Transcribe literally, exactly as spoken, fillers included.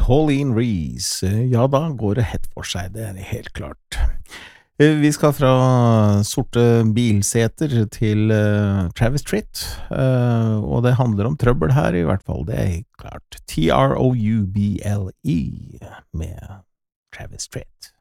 Pauline Rees. Ja, da går det hett for seg, det er helt klart. Vi skal fra sorte bilseter til uh, Travis Tritt, uh, og det handler om trøbbel her i hvert fall, det er helt klart. T R O U B L E med Travis Tritt.